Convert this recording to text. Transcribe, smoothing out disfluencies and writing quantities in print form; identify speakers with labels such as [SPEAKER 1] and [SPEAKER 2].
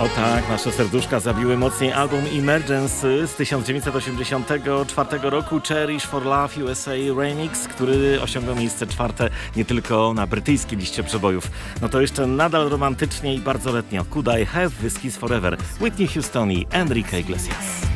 [SPEAKER 1] O tak, nasze serduszka zabiły mocniej album Emergency z 1984 roku, Cherish for Love USA Remix, który osiągnął miejsce czwarte nie tylko na brytyjskiej liście przebojów. No to jeszcze nadal romantycznie i bardzo letnio. Could I Have Whiskey's Forever, Whitney Houston i Enrique Iglesias.